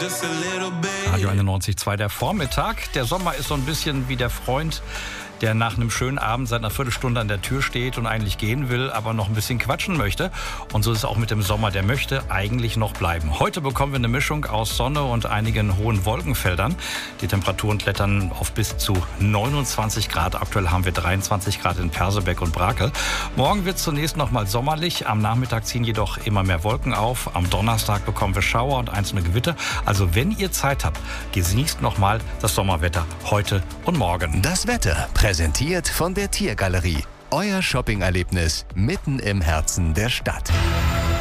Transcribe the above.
Radio 91.2, der Vormittag. Der Sommer ist so ein bisschen wie der Freund, der nach einem schönen Abend seit einer Viertelstunde an der Tür steht und eigentlich gehen will, aber noch ein bisschen quatschen möchte. Und so ist es auch mit dem Sommer. Der möchte eigentlich noch bleiben. Heute bekommen wir eine Mischung aus Sonne und einigen hohen Wolkenfeldern. Die Temperaturen klettern auf bis zu 29 Grad. Aktuell haben wir 23 Grad in Persebeck und Brakel. Morgen wird es zunächst noch mal sommerlich. Am Nachmittag ziehen jedoch immer mehr Wolken auf. Am Donnerstag bekommen wir Schauer und einzelne Gewitter. Also wenn ihr Zeit habt, genießt noch mal das Sommerwetter heute und morgen. Das Wetter präsentiert von der Tiergalerie. Euer Shopping-Erlebnis mitten im Herzen der Stadt.